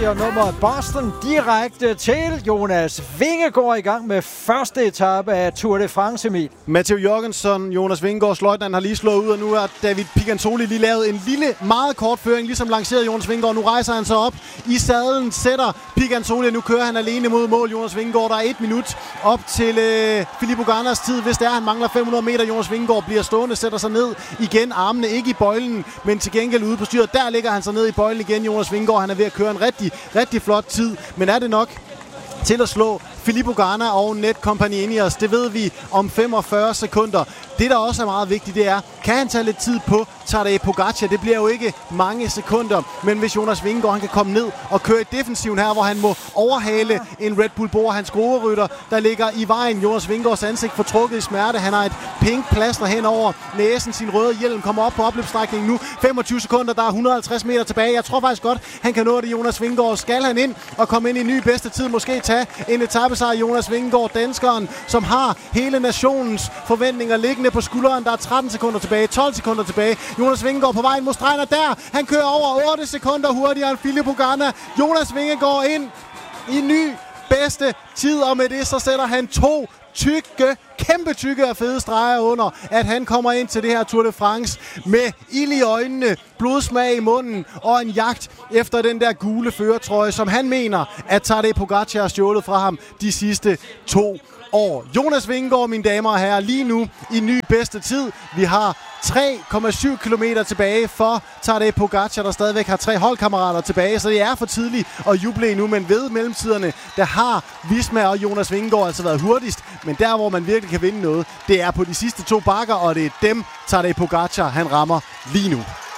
og nummeret Boston direkte til Jonas Vingegaard i gang med første etape af Tour de France, Emil. Matteo Jorgensen, Jonas Vingegaards løjtnant, har lige slået ud, og nu er David Picantoli lige lavet en lille, meget kort føring, ligesom lanceret Jonas Vingegaard. Nu rejser han sig op i sadlen, sætter Picantoli, og nu kører han alene mod mål. Jonas Vingegaard, der er 1 minut op til Filippo Gannas tid, hvis det er, han mangler 500 meter. Jonas Vingegaard bliver stående, sætter sig ned igen, armene ikke i bøjlen, men til gengæld ude på styret. Der ligger han sig ned i bøjlen igen. Jonas Vingegaard, han er ved at køre en rigtig flot tid, men er det nok til at slå Filippo Ganna og Netcompagnienius? Det ved vi om 45 sekunder. Det, der også er meget vigtigt, det er, kan han tage lidt tid på Tadej Pogačar? Det bliver jo ikke mange sekunder, men hvis Jonas Vingegaard han kan komme ned og køre i defensiven her, hvor han må overhale en Red Bull Bora, hans groerytter, der ligger i vejen. Jonas Vingegaards ansigt fortrukket i smerte. Han har et pink plaster hen over næsen. Sin røde hjelm kommer op på opløbsstrækningen nu. 25 sekunder, der er 150 meter tilbage. Jeg tror faktisk godt, han kan nå det, Jonas Vingegaard. Skal han ind og komme ind i ny bedste tid? Måske tage en etapesejr. Jonas Vingegaard, danskeren, som har hele nationens forventninger liggende på skulderen. Der er 13 sekunder tilbage, 12 sekunder tilbage. Jonas Vingegaard på vejen mod stregen, og der han kører over 8 sekunder hurtigere end Filippo Ganna. Jonas Vingegaard ind i ny bedste tid, og med det så sætter han 2 kæmpe tykke og fede streger under, at han kommer ind til det her Tour de France med ild i øjnene, blodsmag i munden og en jagt efter den der gule førertrøje, som han mener, at Tadej Pogačar har stjålet fra ham de sidste 2 år. Jonas Vingegaard, mine damer og herrer, lige nu i ny bedste tid. Vi har 3,7 kilometer tilbage for Tadej Pogačar, der stadigvæk har 3 holdkammerater tilbage, så det er for tidligt at juble endnu, men ved mellemtiderne, der har Visma og Jonas Vingegaard altså været hurtigst, men der, hvor man virkelig kan vinde noget, det er på de sidste 2 bakker, og det er dem, Tadej Pogačar, han rammer lige nu.